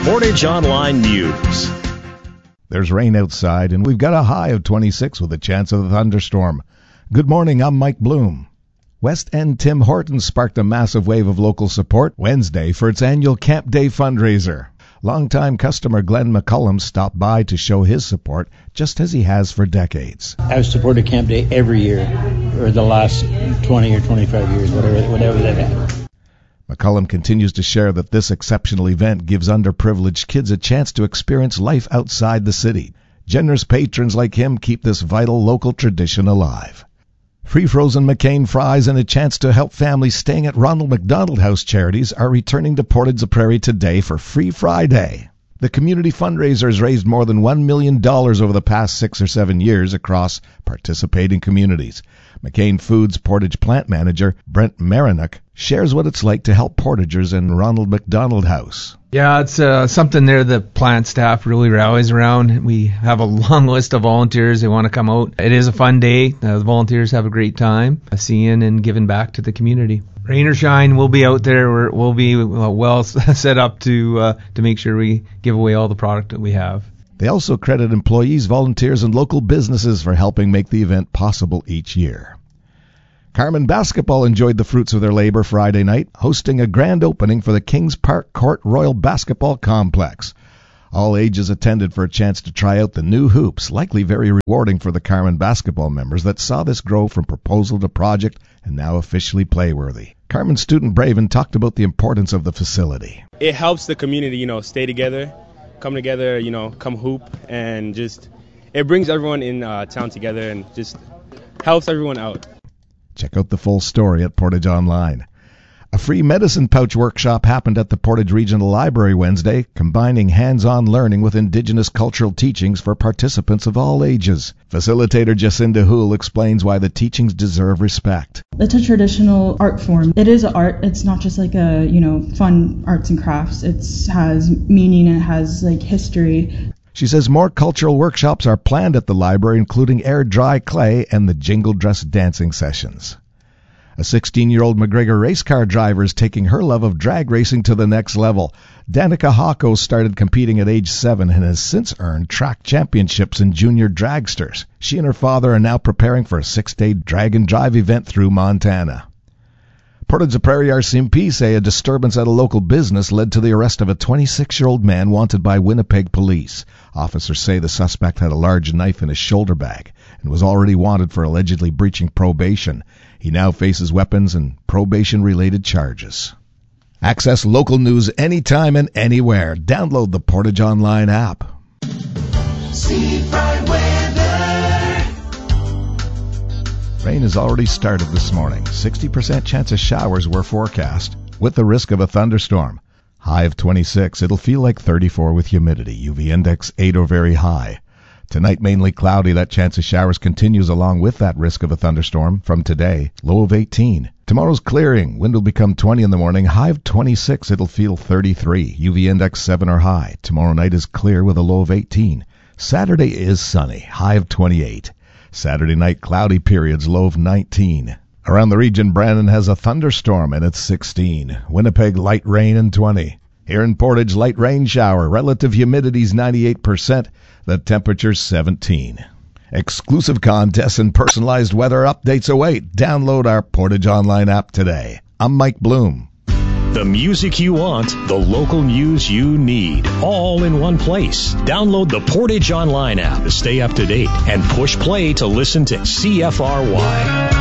Portage Online News. There's rain outside, and we've got a high of 26 with a chance of a thunderstorm. Good morning, I'm Mike Bloom. West End Tim Hortons sparked a massive wave of local support Wednesday for its annual Camp Day fundraiser. Longtime customer Glenn McCullum stopped by to show his support, just as he has for decades. I've supported Camp Day every year for the last 20 or 25 years, whatever that happened. McCullum continues to share that this exceptional event gives underprivileged kids a chance to experience life outside the city. Generous patrons like him keep this vital local tradition alive. Free frozen McCain fries and a chance to help families staying at Ronald McDonald House charities are returning to Portage-la-Prairie today for Free Friday. The community fundraiser has raised more than $1 million over the past 6 or 7 years across participating communities. McCain Foods Portage plant manager Brent Marinock shares what it's like to help Portagers in Ronald McDonald House. Yeah, it's something there the plant staff really rallies around. We have a long list of volunteers who want to come out. It is a fun day. The volunteers have a great time seeing and giving back to the community. Rain or shine, we'll be out there. We'll be well set up to make sure we give away all the product that we have. They also credit employees, volunteers, and local businesses for helping make the event possible each year. Carman Basketball enjoyed the fruits of their labor Friday night, hosting a grand opening for the Kings Park Court Royal Basketball Complex. All ages attended for a chance to try out the new hoops, likely very rewarding for the Carman basketball members that saw this grow from proposal to project and now officially playworthy. Carman student Braven talked about the importance of the facility. It helps the community, stay together, come together, come hoop, and just it brings everyone in town together and just helps everyone out. Check out the full story at Portage Online. A free medicine pouch workshop happened at the Portage Regional Library Wednesday, combining hands-on learning with Indigenous cultural teachings for participants of all ages. Facilitator Jacinda Houle explains why the teachings deserve respect. It's a traditional art form. It is an art. It's not just like a, fun arts and crafts. It has meaning and it has history. She says more cultural workshops are planned at the library, including air-dry clay and the jingle dress dancing sessions. A 16-year-old McGregor race car driver is taking her love of drag racing to the next level. Danica Hawko started competing at age 7 and has since earned track championships in junior dragsters. She and her father are now preparing for a 6-day drag and drive event through Montana. Portage-la-Prairie RCMP say a disturbance at a local business led to the arrest of a 26-year-old man wanted by Winnipeg police. Officers say the suspect had a large knife in his shoulder bag and was already wanted for allegedly breaching probation. He now faces weapons and probation-related charges. Access local news anytime and anywhere. Download the Portage Online app. Seafront weather. Rain has already started this morning. 60% chance of showers were forecast, with the risk of a thunderstorm. High of 26. It'll feel like 34 with humidity. UV index 8 or very high. Tonight mainly cloudy. That chance of showers continues along with that risk of a thunderstorm from today. Low of 18. Tomorrow's clearing. Wind will become 20 in the morning. High of 26. It'll feel 33. UV index 7 or high. Tomorrow night is clear with a low of 18. Saturday is sunny. High of 28. Saturday night cloudy periods. Low of 19. Around the region, Brandon has a thunderstorm and it's 16. Winnipeg, light rain and 20. Here in Portage, light rain shower. Relative humidity's 98%. The temperature's 17. Exclusive contests and personalized weather updates await. Download our Portage Online app today. I'm Mike Bloom. The music you want, the local news you need, all in one place. Download the Portage Online app to stay up to date and push play to listen to CFRY.